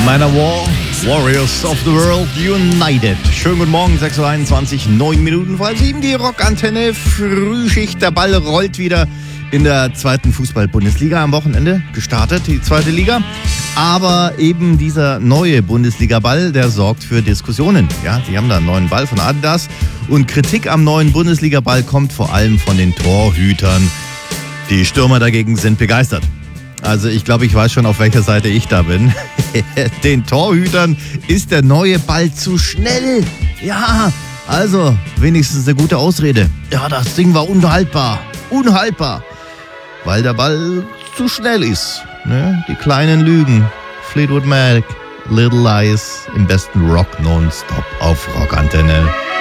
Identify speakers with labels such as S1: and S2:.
S1: Manowar, Warriors of the World United. Schönen guten Morgen, 6.21 Uhr, 9 Minuten vor 7, die Rockantenne, Frühschicht. Der Ball rollt wieder in der zweiten Fußball-Bundesliga am Wochenende. Gestartet, die zweite Liga. Aber eben dieser neue Bundesliga-Ball, der sorgt für Diskussionen. Ja, die haben da einen neuen Ball von Adidas. Und Kritik am neuen Bundesliga-Ball kommt vor allem von den Torhütern. Die Stürmer dagegen sind begeistert. Also ich glaube, ich weiß schon, auf welcher Seite ich da bin. Den Torhütern ist der neue Ball zu schnell. Ja, also wenigstens eine gute Ausrede. Ja, das Ding war unhaltbar. Unhaltbar. Weil der Ball zu schnell ist. Ne? Die kleinen Lügen. Fleetwood Mac, Little Lies im besten Rock nonstop auf Rockantenne.